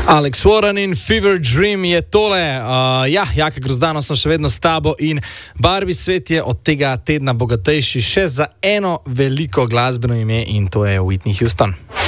Alex Warren in Fever Dream je tole. Jaka Grozdano sem še vedno s tabo in Barbie svet je od tega tedna bogatejši še za eno veliko glasbeno ime in to je Whitney Houston.